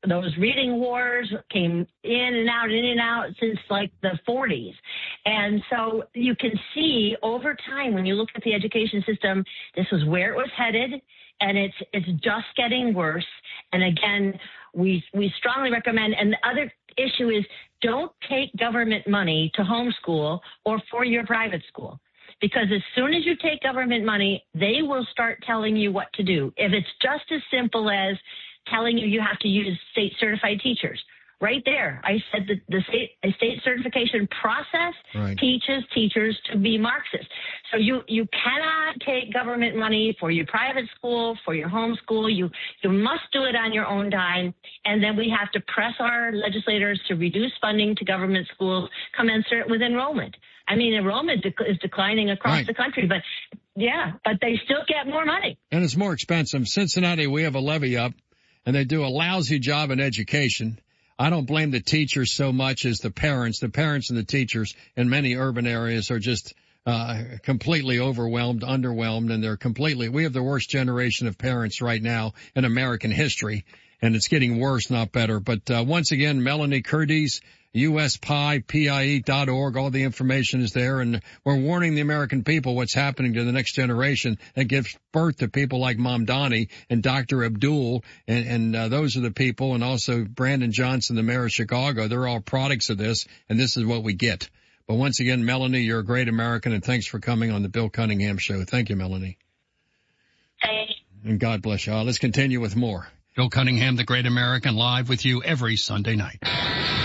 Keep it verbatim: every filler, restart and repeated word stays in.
those reading wars came in and out, in and out since like the forties. And so you can see over time, when you look at the education system, this is where it was headed, and it's it's just getting worse. And again, we we strongly recommend, and the other issue is, don't take government money to homeschool or for your private school. Because as soon as you take government money, they will start telling you what to do. If it's just as simple as telling you you have to use state certified teachers, right there, I said that the state, a state certification process right. teaches teachers to be Marxist. So you, you cannot take government money for your private school, for your homeschool. You, you must do it on your own dime. And then we have to press our legislators to reduce funding to government schools commensurate with enrollment. I mean, enrollment dec- is declining across right. the country, but yeah, but they still get more money. And it's more expensive. Cincinnati, we have a levy up, and they do a lousy job in education. I don't blame the teachers so much as the parents. The parents and the teachers in many urban areas are just uh completely overwhelmed, underwhelmed, and they're completely, we have the worst generation of parents right now in American history, and it's getting worse, not better. But uh once again, Melanie Curtis, U S P I, P I E dot org, all the information is there, and we're warning the American people what's happening to the next generation that gives birth to people like Mamdani and Doctor Abdul, and, and uh, those are the people, and also Brandon Johnson, the mayor of Chicago. They're all products of this, and this is what we get. But once again, Melanie, you're a great American, and thanks for coming on the Bill Cunningham Show. Thank you, Melanie. Thanks. And God bless you all. Let's continue with more. Bill Cunningham, the great American, live with you every Sunday night.